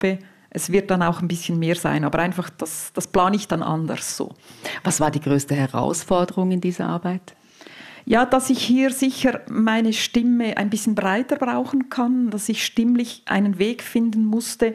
Gruppe. Es wird dann auch ein bisschen mehr sein, aber einfach, das plane ich dann anders so. Was war die größte Herausforderung in dieser Arbeit? Ja, dass ich hier sicher meine Stimme ein bisschen breiter brauchen kann, dass ich stimmlich einen Weg finden musste,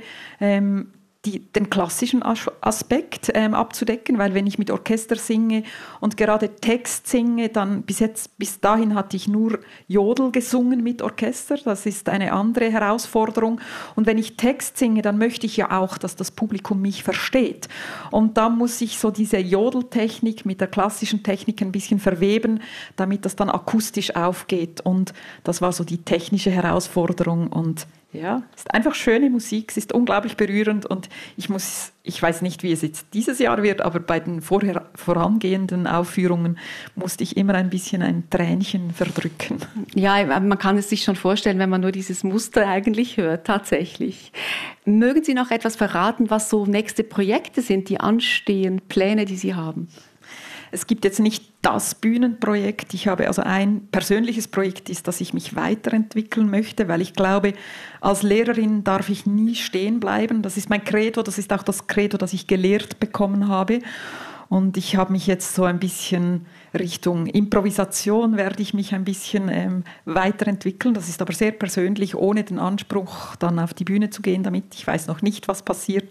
den klassischen Aspekt abzudecken, weil wenn ich mit Orchester singe und gerade Text singe, dann bis dahin hatte ich nur Jodel gesungen mit Orchester, das ist eine andere Herausforderung. Und wenn ich Text singe, dann möchte ich ja auch, dass das Publikum mich versteht. Und da muss ich so diese Jodeltechnik mit der klassischen Technik ein bisschen verweben, damit das dann akustisch aufgeht. Und das war so die technische Herausforderung. Und ja, es ist einfach schöne Musik, es ist unglaublich berührend und ich weiß nicht, wie es jetzt dieses Jahr wird, aber bei den vorangehenden Aufführungen musste ich immer ein bisschen ein Tränchen verdrücken. Ja, man kann es sich schon vorstellen, wenn man nur dieses Muster eigentlich hört, tatsächlich. Mögen Sie noch etwas verraten, was so nächste Projekte sind, die anstehen, Pläne, die Sie haben? Es gibt jetzt nicht das Bühnenprojekt. Ich habe also ein persönliches Projekt, ist, dass ich mich weiterentwickeln möchte, weil ich glaube, als Lehrerin darf ich nie stehen bleiben. Das ist mein Credo, das ist auch das Credo, das ich gelehrt bekommen habe. Und ich habe mich jetzt so ein bisschen Richtung Improvisation werde ich mich ein bisschen weiterentwickeln. Das ist aber sehr persönlich, ohne den Anspruch, dann auf die Bühne zu gehen damit. Ich weiß noch nicht, was passiert.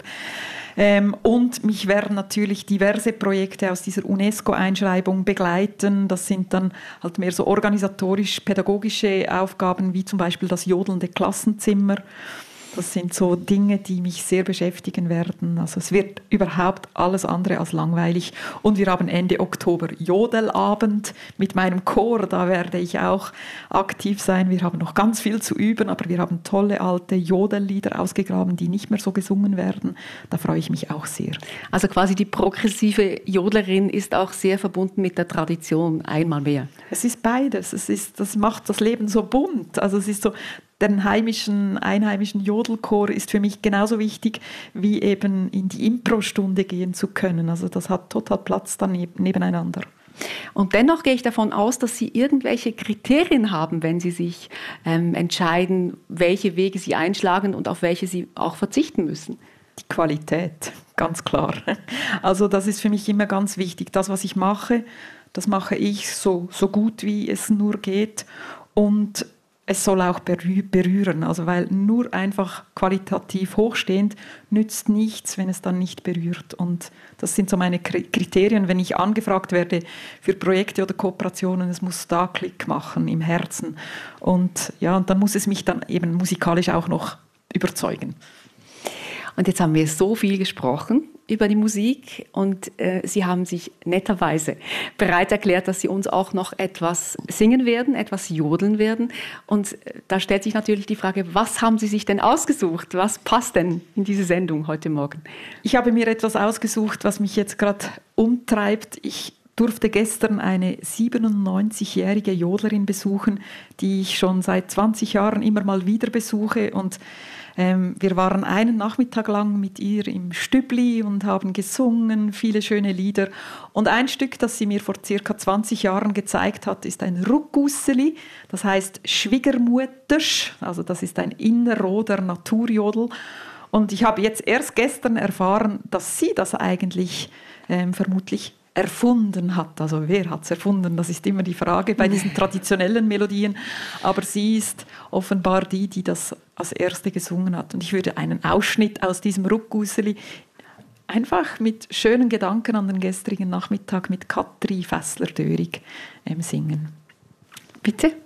Und mich werden natürlich diverse Projekte aus dieser UNESCO-Einschreibung begleiten. Das sind dann halt mehr so organisatorisch-pädagogische Aufgaben, wie zum Beispiel das jodelnde Klassenzimmer. Das sind so Dinge, die mich sehr beschäftigen werden. Also es wird überhaupt alles andere als langweilig. Und wir haben Ende Oktober Jodelabend mit meinem Chor. Da werde ich auch aktiv sein. Wir haben noch ganz viel zu üben, aber wir haben tolle alte Jodellieder ausgegraben, die nicht mehr so gesungen werden. Da freue ich mich auch sehr. Also quasi die progressive Jodlerin ist auch sehr verbunden mit der Tradition, einmal mehr. Es ist beides. Das macht das Leben so bunt. Also es ist so, der einheimischen Jodelchor ist für mich genauso wichtig, wie eben in die Impro-Stunde gehen zu können. Also das hat total Platz dann nebeneinander. Und dennoch gehe ich davon aus, dass Sie irgendwelche Kriterien haben, wenn Sie sich entscheiden, welche Wege Sie einschlagen und auf welche Sie auch verzichten müssen. Die Qualität, ganz klar. Also das ist für mich immer ganz wichtig. Das, was ich mache, das mache ich so gut, wie es nur geht. Und es soll auch berühren, also weil nur einfach qualitativ hochstehend nützt nichts, wenn es dann nicht berührt. Und das sind so meine Kriterien, wenn ich angefragt werde für Projekte oder Kooperationen, es muss da Klick machen im Herzen. Und ja, und dann muss es mich dann eben musikalisch auch noch überzeugen. Und jetzt haben wir so viel gesprochen über die Musik und Sie haben sich netterweise bereit erklärt, dass Sie uns auch noch etwas singen werden, etwas jodeln werden. Und da stellt sich natürlich die Frage, was haben Sie sich denn ausgesucht? Was passt denn in diese Sendung heute Morgen? Ich habe mir etwas ausgesucht, was mich jetzt gerade umtreibt. Ich durfte gestern eine 97-jährige Jodlerin besuchen, die ich schon seit 20 Jahren immer mal wieder besuche. Und wir waren einen Nachmittag lang mit ihr im Stübli und haben gesungen, viele schöne Lieder. Und ein Stück, das sie mir vor ca. 20 Jahren gezeigt hat, ist ein Ruckgusseli, das heißt Schwiegermutters, also das ist ein innerrhoder Naturjodel. Und ich habe jetzt erst gestern erfahren, dass sie das eigentlich vermutlich erfunden hat. Also wer hat es erfunden? Das ist immer die Frage bei diesen traditionellen Melodien. Aber sie ist offenbar die das als erste gesungen hat. Und ich würde einen Ausschnitt aus diesem Ruckgusseli einfach mit schönen Gedanken an den gestrigen Nachmittag mit Katri Fessler-Dörig singen. Bitte?